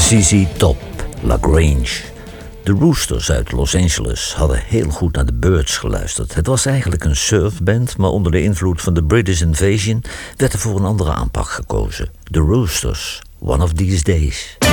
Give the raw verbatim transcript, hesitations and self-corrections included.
Z Z Top, La Grange. De Roosters uit Los Angeles hadden heel goed naar de Byrds geluisterd. Het was eigenlijk een surfband, maar onder de invloed van de British Invasion werd er voor een andere aanpak gekozen. The Roosters, One of These Days.